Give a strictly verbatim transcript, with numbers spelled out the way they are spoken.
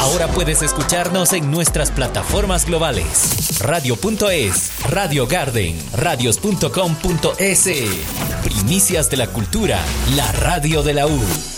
Ahora puedes escucharnos en nuestras plataformas globales. Radio punto es, Radio Garden, radios punto com punto es. Primicias de la cultura, la radio de la U.